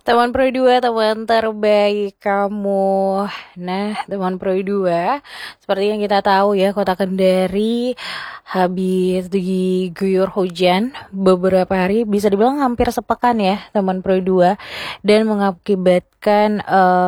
Teman Pro 2, teman terbaik kamu. Nah, teman Pro 2, seperti yang kita tahu ya, Kota Kendari habis diguyur hujan beberapa hari, bisa dibilang hampir sepekan ya, teman Pro 2, dan mengakibatkan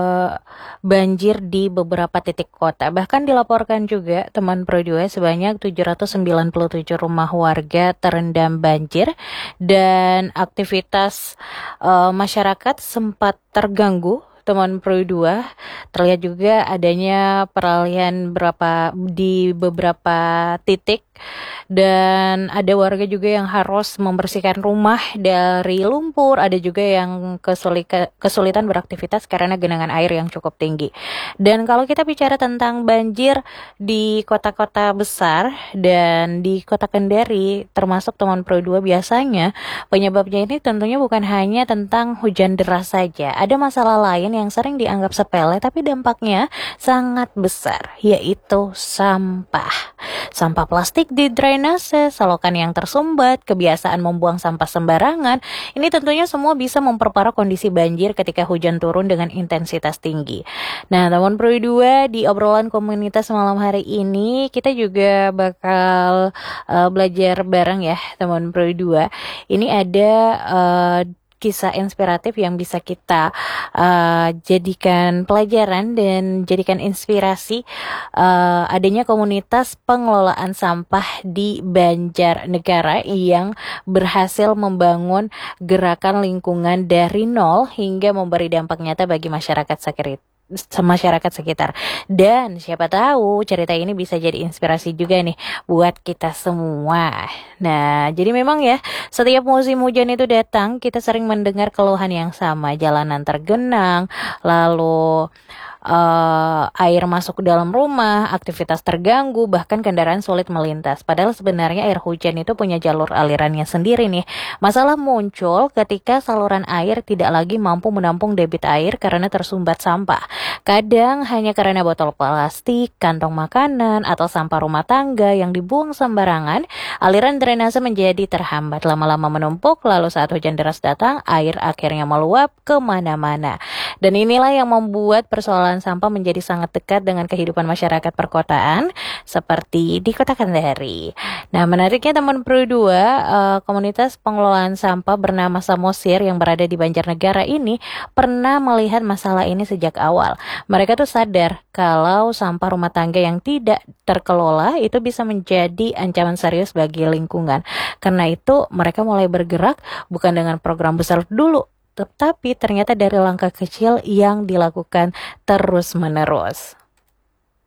banjir di beberapa titik kota. Bahkan dilaporkan juga teman Pro 2 sebanyak 797 rumah warga terendam banjir dan aktivitas masyarakat sempat terganggu, teman Pro 2. Terlihat juga adanya peralihan di beberapa titik, dan ada warga juga yang harus membersihkan rumah dari lumpur. Ada juga yang kesulitan beraktivitas karena genangan air yang cukup tinggi. Dan kalau kita bicara tentang banjir di kota-kota besar dan di Kota Kendari, termasuk teman Pro 2, biasanya penyebabnya ini tentunya bukan hanya tentang hujan deras saja. Ada masalah lain yang sering dianggap sepele tapi dampaknya sangat besar, yaitu sampah. Sampah plastik di drainase, selokan yang tersumbat, kebiasaan membuang sampah sembarangan. Ini tentunya semua bisa memperparah kondisi banjir ketika hujan turun dengan intensitas tinggi. Nah, teman Pro 2, di obrolan komunitas malam hari ini kita juga bakal belajar bareng ya, teman Pro 2. Ini ada kisah inspiratif yang bisa kita jadikan pelajaran dan jadikan inspirasi, adanya komunitas pengelolaan sampah di Banjarnegara yang berhasil membangun gerakan lingkungan dari nol hingga memberi dampak nyata bagi masyarakat sekitar. Dan siapa tahu cerita ini bisa jadi inspirasi juga nih buat kita semua. Nah, jadi memang ya, setiap musim hujan itu datang, kita sering mendengar keluhan yang sama, jalanan tergenang, lalu air masuk ke dalam rumah, aktivitas terganggu, bahkan kendaraan sulit melintas. Padahal sebenarnya air hujan itu punya jalur alirannya sendiri nih. Masalah muncul ketika saluran air tidak lagi mampu menampung debit air karena tersumbat sampah. Kadang hanya karena botol plastik, kantong makanan, atau sampah rumah tangga yang dibuang sembarangan, aliran drainase menjadi terhambat, lama-lama menumpuk, lalu saat hujan deras datang, air akhirnya meluap kemana-mana. Dan inilah yang membuat persoalan sampah menjadi sangat dekat dengan kehidupan masyarakat perkotaan seperti di Kota Kendari. Nah, menariknya teman Pro 2, komunitas pengelolaan sampah bernama Samosir yang berada di Banjarnegara ini pernah melihat masalah ini sejak awal. Mereka tuh sadar kalau sampah rumah tangga yang tidak terkelola itu bisa menjadi ancaman serius bagi lingkungan. Karena itu mereka mulai bergerak bukan dengan program besar dulu, tetapi ternyata dari langkah kecil yang dilakukan terus-menerus.